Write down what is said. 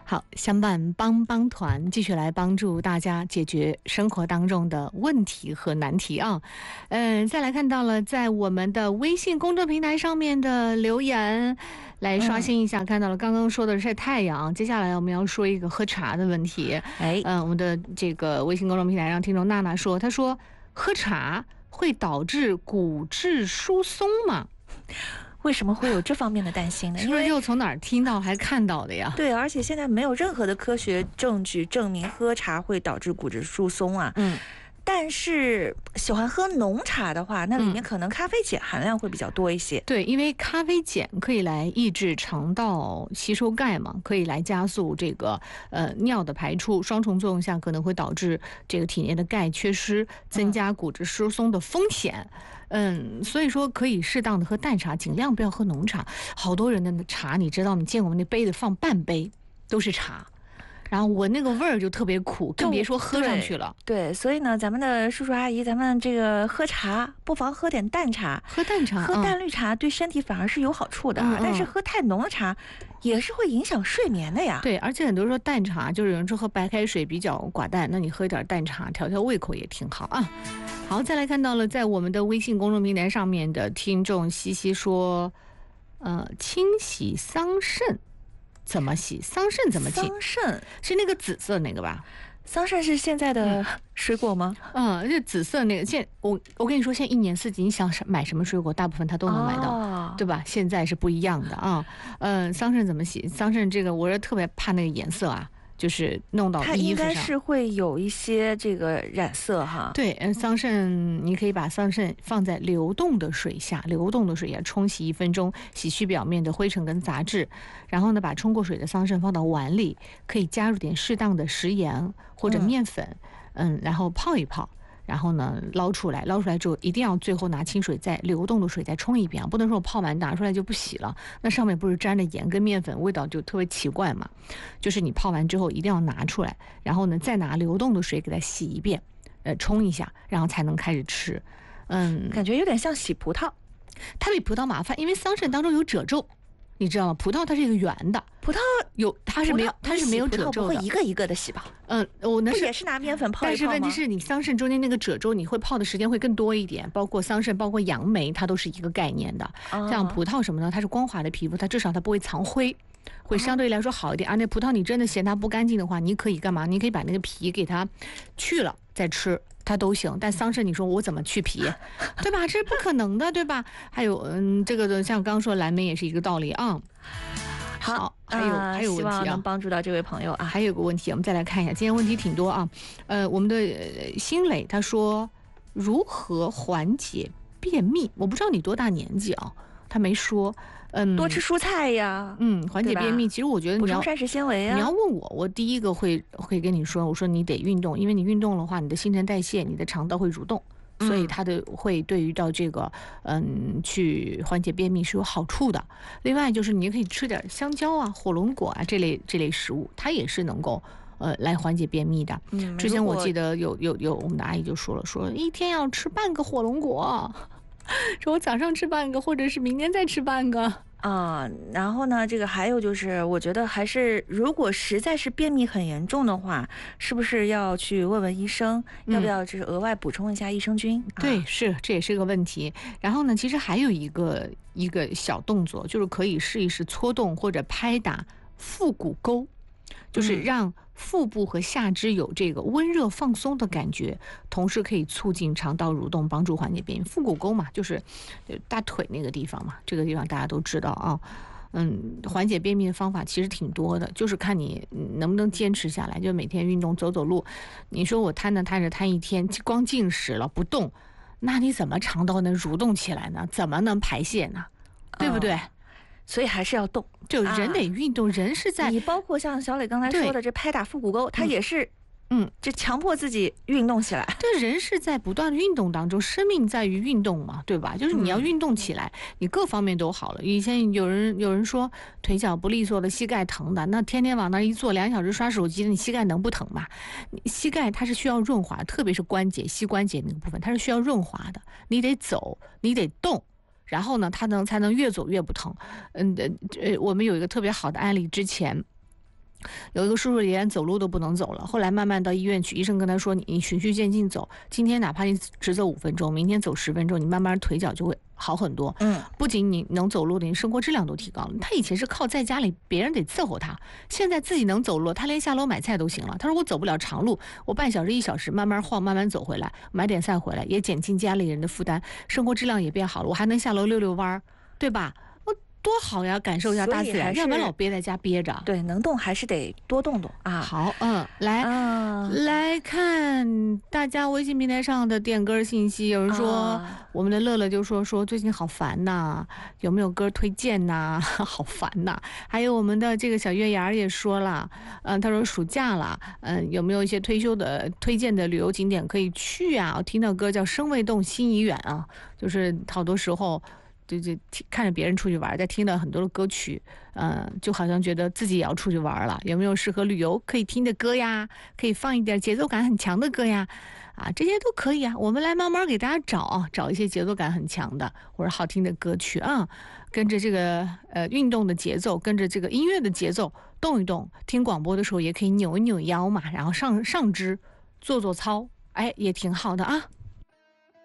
好，相伴帮帮团继续来帮助大家解决生活当中的问题和难题啊。再来看到了在我们的微信公众平台上面的留言，来刷新一下，看到了刚刚说的晒太阳，接下来我们要说一个喝茶的问题。我们的这个微信公众平台上听众娜娜说，她说喝茶会导致骨质疏松吗？ 为什么会有这方面的担心呢？ 是不是又从哪儿听到还看到的呀？ 对，而且现在没有任何的科学证据证明喝茶会导致骨质疏松啊。但是喜欢喝浓茶的话，那里面可能咖啡碱含量会比较多一些。 对，因为咖啡碱可以来抑制肠道吸收钙嘛，可以来加速这个尿的排出，双重作用下可能会导致这个体内的钙缺失，增加骨质疏松的风险。所以说可以适当的喝淡茶，尽量不要喝浓茶。好多人的茶你知道，你见过那杯子放半杯都是茶。然后我那个味儿就特别苦，更别说喝上去了。 对，所以呢，咱们的叔叔阿姨，咱们这个喝茶不妨喝点淡茶， 喝淡茶， 喝淡绿茶对身体反而是有好处的。但是喝太浓的茶也是会影响睡眠的呀。 对，而且很多人说淡茶，就是有人说喝白开水比较寡淡，那你喝一点淡茶调调胃口也挺好啊。好，再来看到了在我们的微信公众平台上面的听众西西说，清洗桑葚。怎么洗？桑葚怎么洗？ 桑葚是那个紫色那个吧？ 桑葚是现在的水果吗？ 就紫色那个。我跟你说，现在一年四季，你想买什么水果，大部分它都能买到，对吧？现在是不一样的啊。桑葚怎么洗？桑葚这个我是特别怕那个颜色啊。就是弄到衣服上，它应该是会有一些这个染色哈。 对，桑葚你可以把桑葚放在流动的水下，冲洗1分钟，洗去表面的灰尘跟杂质。然后呢，把冲过水的桑葚放到碗里，可以加入点适当的食盐或者面粉，然后泡一泡。然后呢，捞出来之后，一定要最后拿清水再流动的水再冲一遍，不能说我泡完拿出来就不洗了，那上面不是沾着盐跟面粉，味道就特别奇怪嘛。就是你泡完之后一定要拿出来，然后呢再拿流动的水给它洗一遍，冲一下，然后才能开始吃。 感觉有点像洗葡萄， 它比葡萄麻烦，因为桑葚当中有褶皱。你知道吗？葡萄它是一个圆的， 葡萄它是没有褶皱的， 不会一个一个的洗吧？ 我那不也是拿面粉泡一泡吗？ 但是问题是你桑葚中间那个褶皱，你会泡的时间会更多一点。包括桑葚，包括杨梅，它都是一个概念的。像葡萄什么的，它是光滑的皮肤，它至少它不会藏灰，会相对来说好一点。而那葡萄你真的嫌它不干净的话，你可以干嘛？你可以把那个皮给它去了再吃。它都行，但桑葚你说我怎么去皮，对吧？这是不可能的，对吧？还有这个像刚刚说蓝莓也是一个道理啊。好，还有问题啊， 希望能帮助到这位朋友啊。 还有个问题，我们再来看一下，今天问题挺多啊。我们的新磊他说如何缓解便秘？我不知道你多大年纪啊，他没说。 多吃蔬菜呀， 缓解便秘。其实我觉得补充膳食纤维啊。 你要问我第一个会跟你说，我说你得运动，因为你运动的话，你的新陈代谢，你的肠道会蠕动，所以它会对于到这个去缓解便秘是有好处的。另外就是你可以吃点香蕉啊、火龙果啊这类食物，它也是能够来缓解便秘的。之前我记得有我们的阿姨就说一天要吃半个火龙果。说我早上吃半个，或者是明天再吃半个然后呢，这个还有就是，我觉得还是如果实在是便秘很严重的话，是不是要去问问医生，要不要就是额外补充一下益生菌？ 对，这也是个问题。然后呢，其实还有一个小动作，就是可以试一试搓动或者拍打腹股沟。就是让腹部和下肢有这个温热放松的感觉，同时可以促进肠道蠕动，帮助缓解便秘。腹股沟嘛，就是大腿那个地方嘛，这个地方大家都知道啊。缓解便秘的方法其实挺多的，就是看你能不能坚持下来，就每天运动走走路。你说我瘫一天，光进食了不动，那你怎么肠道能蠕动起来呢？怎么能排泄呢？对不对？ 所以还是要动， 就人得运动，人是在你包括像小磊刚才说的这拍打腹股沟，他也是这强迫自己运动起来。 对，人是在不断的运动当中，生命在于运动嘛，对吧？就是你要运动起来，你各方面都好了。以前有人说腿脚不利索的，膝盖疼的，那天天往那一坐2小时刷手机，你膝盖能不疼吗？膝盖它是需要润滑，特别是膝关节那个部分，它是需要润滑的。你得走，你得动。然后呢，它才能越走越不疼。我们有一个特别好的案例，之前有一个叔叔连走路都不能走了，后来慢慢到医院去，医生跟他说你循序渐进走，今天哪怕你只走5分钟，明天走10分钟，你慢慢腿脚就会好很多。不仅你能走路的，你生活质量都提高了。他以前是靠在家里别人得伺候他，现在自己能走路，他连下楼买菜都行了。他说我走不了长路，我半小时1小时慢慢晃，慢慢走回来，买点菜回来，也减轻家里人的负担，生活质量也变好了，我还能下楼溜溜弯，对吧？多好呀，感受一下大自然，要不然老憋在家憋着。 对，能动还是得多动动啊。 好，来看大家微信平台上的点歌信息。有人说，我们的乐乐就说最近好烦呐，有没有歌推荐呐？好烦呐。还有我们的这个小月牙也说了，他说暑假了，有没有一些推荐的旅游景点可以去啊？我听到歌叫《声未动，心已远》啊，就是好多时候。就看着别人出去玩，在听了很多的歌曲，就好像觉得自己也要出去玩了。有没有适合旅游可以听的歌呀？可以放一点节奏感很强的歌呀？这些都可以啊。我们来慢慢给大家找一些节奏感很强的或者好听的歌曲啊，跟着这个运动的节奏，跟着这个音乐的节奏动一动。听广播的时候也可以扭一扭腰嘛，然后上肢做操，也挺好的啊。